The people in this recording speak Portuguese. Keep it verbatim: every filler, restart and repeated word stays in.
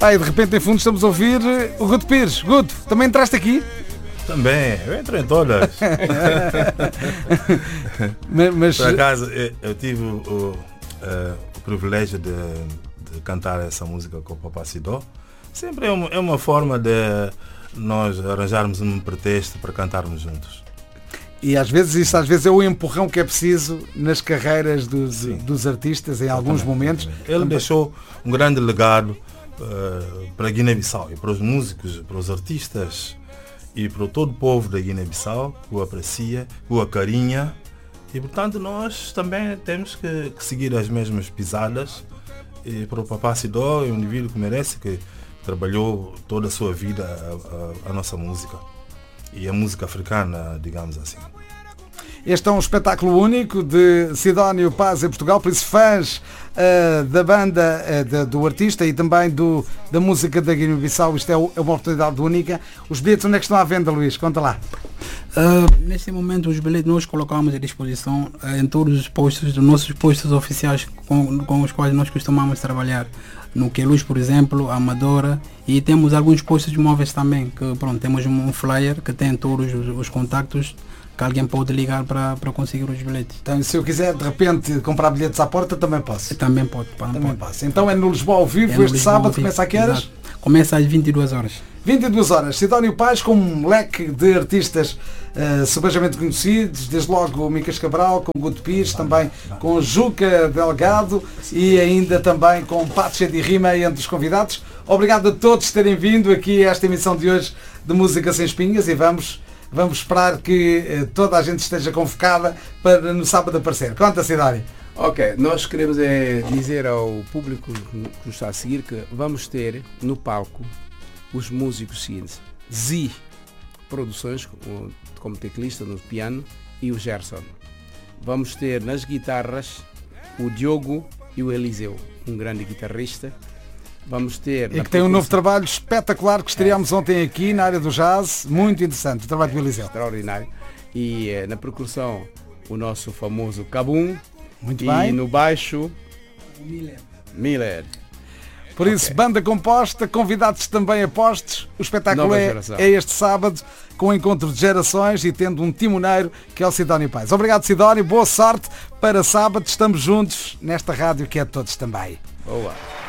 Ah, e de repente em fundo estamos a ouvir o Guto Pires. Guto, também entraste aqui? Também, eu entro em todas. mas, mas... Por acaso, eu, eu tive o, o, uh, o privilégio de, de cantar essa música com o Papá Sidó. Sempre é uma, é uma forma de nós arranjarmos um pretexto para cantarmos juntos. E às vezes isso às vezes é o empurrão que é preciso nas carreiras dos, dos artistas em Exatamente. Alguns momentos. Ele também deixou um grande legado uh, para a Guiné-Bissau e para os músicos, para os artistas e para todo o povo da Guiné-Bissau, que o aprecia, que o acarinha. E portanto nós também temos que, que seguir as mesmas pisadas. E para o Papá Sidó é um indivíduo que merece, que trabalhou toda a sua vida a, a, a nossa música. E a música africana, digamos assim. Este é um espetáculo único de Sidónio Paz em Portugal, por isso fãs uh, da banda, uh, de, do artista e também do, da música da Guiné-Bissau, isto é, é uma oportunidade única. Os bilhetes onde é que estão à venda, Luís? Conta lá. Uh, neste momento os bilhetes nós colocamos à disposição uh, em todos os postos, dos nossos postos oficiais com, com os quais nós costumamos trabalhar. No Queluz, por exemplo, a Amadora, e temos alguns postos móveis também, que pronto, temos um flyer que tem todos os, os contactos que alguém pode ligar para, para conseguir os bilhetes. Então, se eu quiser de repente comprar bilhetes à porta, também posso. Também pode. Também pode. posso. Então é no Lisboa ao vivo, é este Lisboa, sábado, ao vivo. começa a que horas? Exato. Começa às vinte e duas horas. vinte e duas horas. Sidónio Paz com um leque de artistas uh, subejamente conhecidos, desde logo o Micas Cabral, com o Guto Pires, também com o Juca Delgado e ainda também com Patcha de Rima entre os convidados. Obrigado a todos por terem vindo aqui a esta emissão de hoje de Música Sem Espinhas e vamos, vamos esperar que uh, toda a gente esteja convocada para no sábado aparecer. Conta, Sidónio. Ok, nós queremos é, dizer ao público que nos está a seguir que vamos ter no palco os músicos seguintes: Z Produções, como teclista no piano, e o Gerson. Vamos ter nas guitarras o Diogo e o Eliseu, um grande guitarrista. Vamos ter... E que tem um novo trabalho espetacular que estreámos é. ontem aqui na área do jazz, muito interessante, o trabalho do Eliseu. Extraordinário. E é, na percussão o nosso famoso Cabum. Muito e bem. no baixo Miller. Miller. Por isso, okay. Banda composta, convidados também apostos. O espetáculo é, é este sábado, com o encontro de gerações e tendo um timoneiro que é o Sidónio Paz. Obrigado, Sidónio. Boa sorte para sábado. Estamos juntos nesta rádio que é de todos também. Boa.